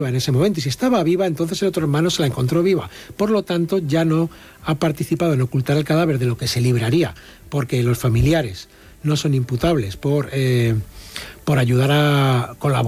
en ese momento, y si estaba viva, entonces el otro hermano se la encontró viva. Por lo tanto, ya no ha participado en ocultar el cadáver, de lo que se libraría, porque los familiares no son imputables por ayudar a colaborar